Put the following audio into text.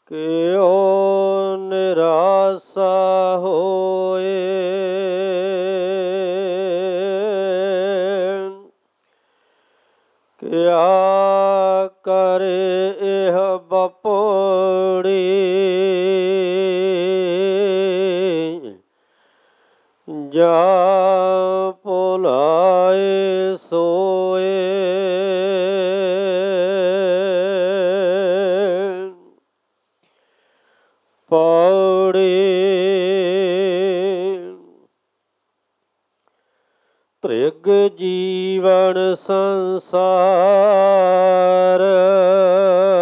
ਕਿਉ ਨਿਰਾਸਾ ਹੋਏ। ਕਿਆ ਕਰੇ ਇਹ ਬਪੋੜੀ, ਜਾ ਭੁਲਾਏ ਸੋਏ। ਪੌੜੀ ਤ੍ਰਿਗ ਜੀਵਨ ਸੰਸਾਰ,